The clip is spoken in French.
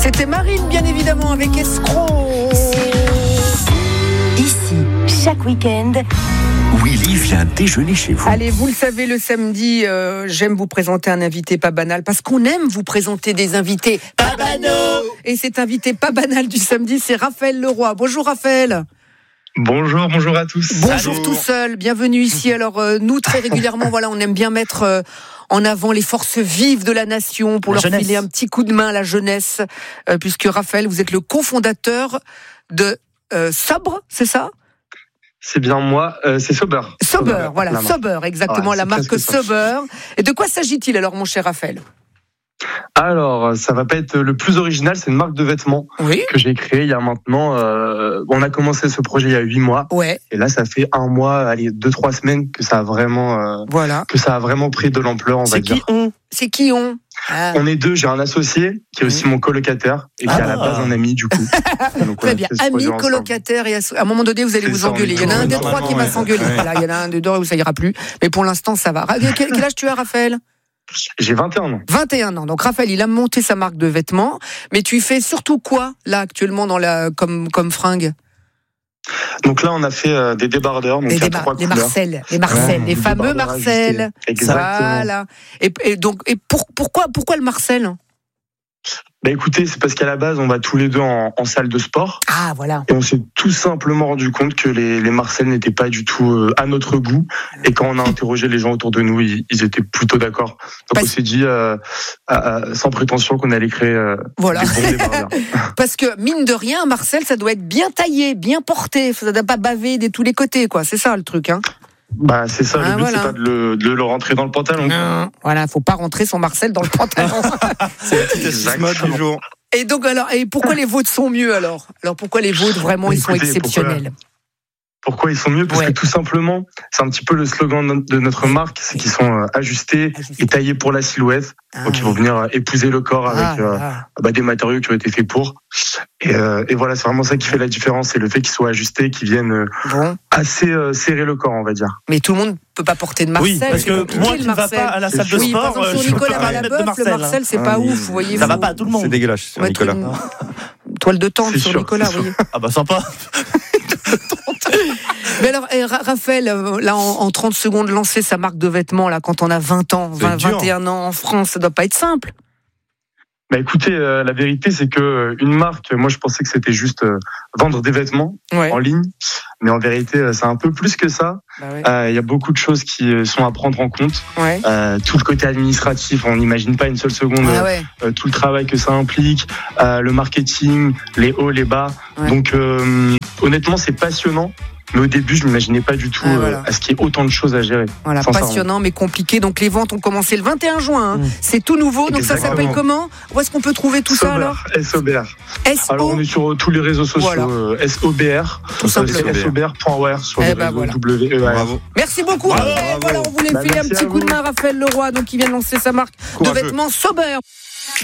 C'était Marine, bien évidemment, avec Escroc. Ici, chaque week-end, Willy vient déjeuner chez vous. Allez, vous le savez, le samedi, j'aime vous présenter un invité pas banal, parce qu'on aime vous présenter des invités pas banaux. Et cet invité pas banal du samedi, c'est Raphaël Leroy. Bonjour Raphaël. Bonjour à tous. Bonjour. Salut. Tout seul, bienvenue ici. Alors nous, très régulièrement, voilà, on aime bien mettre en avant les forces vives de la nation pour leur filer un petit coup de main à la jeunesse, puisque Raphaël, vous êt le cofondateur de Sobre, c'est ça ? C'est bien moi, c'est Sober. Sober, voilà, Sober, exactement, Ouais, la marque Sober. Et de quoi s'agit-il alors, mon cher Raphaël ? Alors, ça va pas être le plus original, c'est une marque de vêtements que j'ai créée il y a maintenant. On a commencé ce projet il y a 8 mois. Ouais. Et là, ça fait 1 mois, allez, 2-3 semaines que ça a vraiment, que ça a vraiment pris de l'ampleur, on va dire. C'est qui on On est 2, j'ai un associé qui est aussi mon colocataire et qui est à la base un ami du coup. Donc, très bien, ami, colocataire et à un moment donné vous allez vous engueuler. Il y en a un des trois qui va s'engueuler. Voilà, il y en a un des deux où ça ira plus. Mais pour l'instant ça va. Quel âge tu as, Raphaël ? J'ai 21 ans. 21 ans. Donc Raphaël, il a monté sa marque de vêtements, mais tu fais surtout quoi là actuellement dans comme fringue ? Donc là, on a fait des débardeurs, donc il y a 3 couleurs. Les fameux Marcel. Exactement. Voilà. Et donc pourquoi le Marcel ? Bah écoutez, c'est parce qu'à la base, on va tous les deux en salle de sport. Ah voilà. Et on s'est tout simplement rendu compte que les Marcel n'étaient pas du tout à notre goût. Et quand on a interrogé les gens autour de nous, ils étaient plutôt d'accord. Donc on s'est dit, sans prétention, qu'on allait créer des bons débardeurs. Parce que mine de rien, Marcel, ça doit être bien taillé, bien porté. Ça ne doit pas baver de tous les côtés, quoi. C'est ça le truc, hein. Bah c'est ça, le but c'est pas de le rentrer dans le pantalon. Non, voilà, faut pas rentrer son Marcel dans le pantalon. C'est la petite astuce mode du jour. Et donc et pourquoi les vôtres sont mieux alors ? Alors pourquoi les vôtres vraiment ils sont exceptionnels ? Pourquoi ils sont mieux ? Parce que tout simplement, c'est un petit peu le slogan de notre marque, c'est qu'ils sont ajustés et taillés pour la silhouette. Donc ils vont venir épouser le corps avec des matériaux qui ont été faits pour. Et voilà, c'est vraiment ça qui fait la différence, c'est le fait qu'ils soient ajustés, qu'ils viennent assez serrer le corps, on va dire. Mais tout le monde peut pas porter de Marcel. Oui, parce que moi qui ne va pas à la salle de sport, par exemple, sur Nicolas Malaboeuf, le Marcel, c'est pas ouf, vous voyez. Ça va pas à tout le monde. C'est dégueulasse sur Nicolas. Toile de tente sur Nicolas, vous voyez. Ah bah sympa. Mais alors, Raphaël, là, en 30 secondes, lancer sa marque de vêtements, là, quand on a 20 ans, 21 ans en France, ça doit pas être simple. Bah écoutez, la vérité c'est que une marque, moi je pensais que c'était juste vendre des vêtements en ligne, mais en vérité c'est un peu plus que ça. Il y a beaucoup de choses qui sont à prendre en compte. Tout le côté administratif, on n'imagine pas une seule seconde tout le travail que ça implique, le marketing, les hauts, les bas. Donc honnêtement c'est passionnant. Mais au début, je m'imaginais pas du tout à ce qu'il y ait autant de choses à gérer. Voilà, passionnant mais compliqué. Donc les ventes ont commencé le 21 juin. Hein. C'est tout nouveau. Donc Exactement. Ça s'appelle comment ? Où est-ce qu'on peut trouver tout ça alors ? SOBR. Alors on est sur tous les réseaux sociaux. SOBR. Tout simplement. SOBR.wear sur les réseaux WER. Bravo. Merci beaucoup. Voilà, on voulait filer un petit coup de main à Raphaël Leroy, donc il vient de lancer sa marque de vêtements Sober.